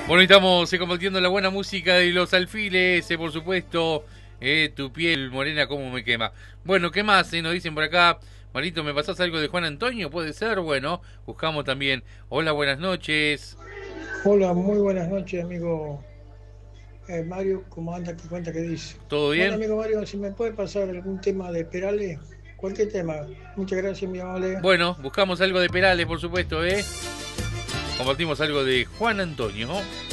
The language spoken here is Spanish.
Bueno, estamos compartiendo la buena música de Los Alfiles, por supuesto, tu piel morena como me quema. Bueno, ¿qué más? Nos dicen por acá, Marito, ¿me pasás algo de Juan Antonio? ¿Puede ser? Bueno, buscamos también. Hola, buenas noches. Hola, muy buenas noches, amigo Mario. ¿Cómo anda? ¿Qué cuenta? ¿Qué dice? ¿Todo Bueno, bien? amigo Mario, si me puede pasar algún tema de Perales, cualquier tema. Muchas gracias, mi amable. Bueno, buscamos algo de Perales, por supuesto, ¿eh? Compartimos algo de Juan Antonio.